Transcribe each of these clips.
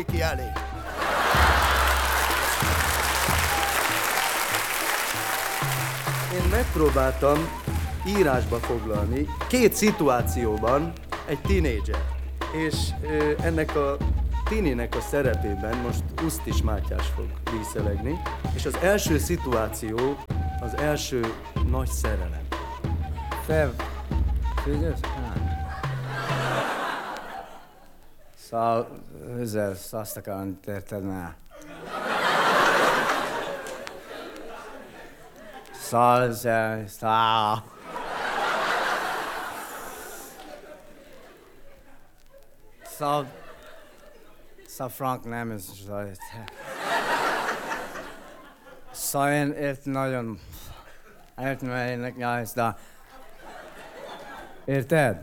ki elé. Én megpróbáltam írásba foglalni 2 szituációban egy tínédzser. És ennek a tininek a szerepében most Usztis Mátyás fog díszelegni. És az első szituáció, az első nagy szerelem. Szóval, ezzel azt akarom, érted már. Szóval, Frank nem, ez szóval én nagyon eltűnőnek nyájsz, de érted?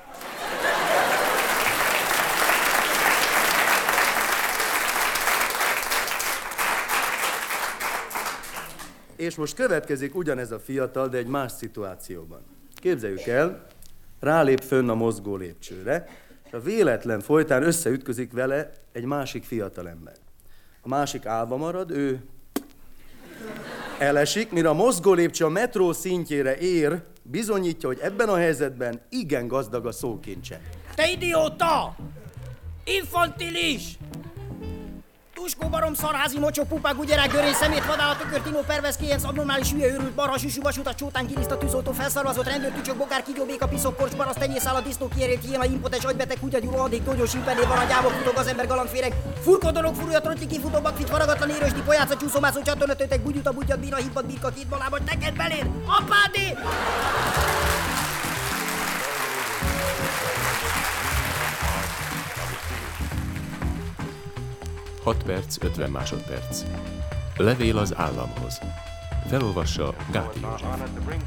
És most következik ugyanez a fiatal, de egy más szituációban. Képzeljük el, rálép fönn a mozgó lépcsőre, és a véletlen folytán összeütközik vele egy másik fiatalember. A másik álba marad, ő elesik, mire a mozgó lépcső a metró szintjére ér, bizonyítja, hogy ebben a helyzetben igen gazdag a szókincse. Te idióta! Infantilis! Tuskó barom szarházi mocsok pupák ugyerák görény szemét vadállat ökör Timo pervez kéjenc abnormális hülye őrült barha süsű vasutat csótán giliszta tűzoltó felszarvazott rendőrtücsök bogár kígyóbéka piszok korcs barasz tenyészál a disznó kiérért hiéna impotens agybeteg kutyagyúró addig tógyós impené varangyába futog az ember galambféreg furkó dolog furulja trotli kifutó bakfit faragatlan érősdi pojáca csúszómászó csatornatőtek bugyuta bugyat bíra hibbat birka két balába neked beléd apádé! 6 perc, 50 másodperc. Levél az államhoz. Felolvassa Gáti József.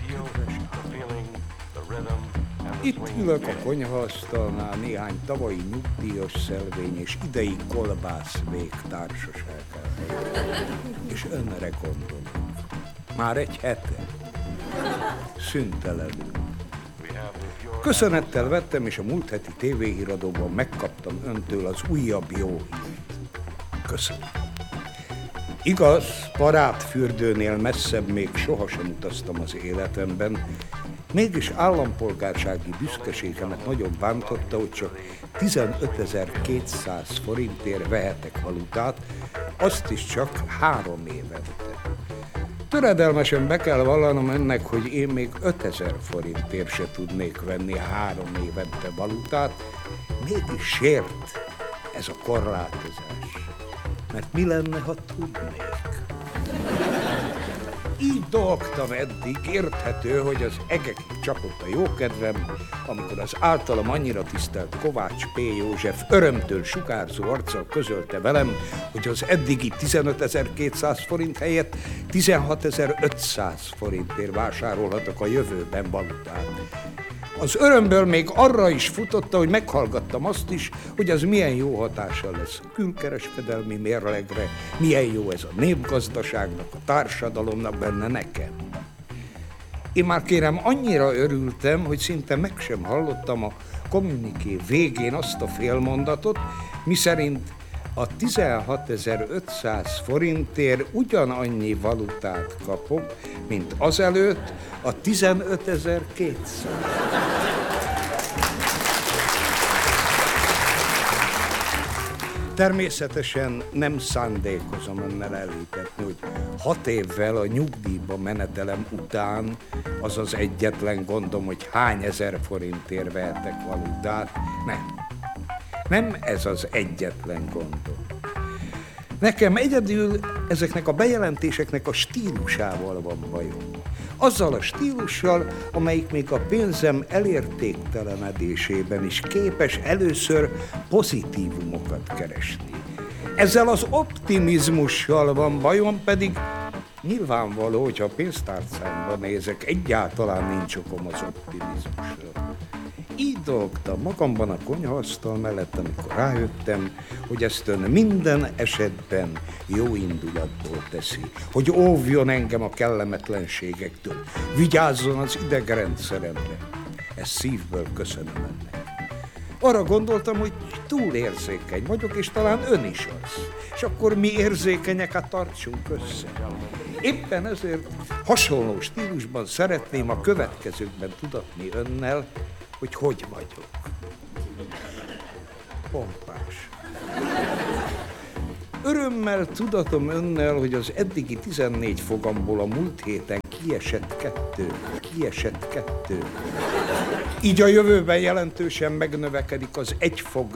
Itt ülök a konyhaasztalnál néhány tavalyi nyugdíjas szelvény és idei kolbász végtársaságával. És önre gondolok. Már egy hete. Szüntelenül. Köszönettel vettem, és a múlt heti tévéhíradóban megkaptam öntől az újabb jó hírt. Köszönöm. Igaz, parádfürdőnél messzebb még sohasem utaztam az életemben, mégis állampolgársági büszkeségemet nagyon bántotta, hogy csak 15.200 forintért vehetek valutát, azt is csak 3 évente. Töredelmesen be kell vallanom ennek, hogy én még 5000 forintért se tudnék venni 3 évente valutát, mégis sért ez a korlátozás. Mert mi lenne, ha tudnék? Így dolgtam eddig, érthető, hogy az egekig csapott a jókedvem, amikor az általam annyira tisztelt Kovács P. József örömtől sugárzó arccal közölte velem, hogy az eddigi 15.200 forint helyett 16.500 forintért vásárolhatok a jövőben valutát. Az örömből még arra is futotta, hogy meghallgattam azt is, hogy az milyen jó hatással lesz a külkereskedelmi mérlegre, milyen jó ez a népgazdaságnak, a társadalomnak, benne nekem. Én már kérem annyira örültem, hogy szinte meg sem hallottam a kommuniké végén azt a félmondatot, miszerint a 16.500 forintért ugyanannyi valutát kapok, mint azelőtt a 15.200. Természetesen nem szándékozom önnel elhitetni, hogy 6 évvel a nyugdíjba menetelem után az az egyetlen gondom, hogy hány ezer forintért vehetek valutát. Nem ez az egyetlen gondom. Nekem egyedül ezeknek a bejelentéseknek a stílusával van bajom. Azzal a stílussal, amelyik még a pénzem elértéktelenedésében is képes először pozitívumokat keresni. Ezzel az optimizmussal van bajom, pedig nyilvánvaló, hogy ha a pénztárcámba nézek, egyáltalán nincs okom az optimizmusra. Így dolgtam magamban a konyhaasztal mellett, amikor rájöttem, hogy ezt ön minden esetben jó indulatból teszi, hogy óvjon engem a kellemetlenségektől, vigyázzon az idegrendszeremre. Ezt szívből köszönöm ennek. Arra gondoltam, hogy túl érzékeny vagyok, és talán ön is az. És akkor mi érzékenyeket tartsunk össze. Éppen ezért hasonló stílusban szeretném a következőkben tudatni önnel, hogy vagyok. Pompás. Örömmel tudatom önnel, hogy az eddigi 14 fogamból a múlt héten kiesett kettő. Így a jövőben jelentősen megnövekedik az 1 fog